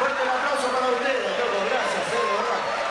Fuerte el aplauso para ustedes, loco. Gracias, de verdad.